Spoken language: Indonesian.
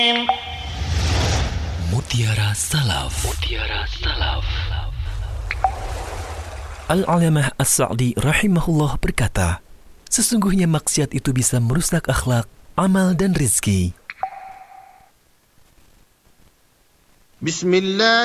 Mutiara Salaf. Mutiara Salaf. Al-Alamah As-Sa'di rahimahullah berkata, sesungguhnya maksiat itu bisa merusak akhlak, amal dan rizki. Bismillah.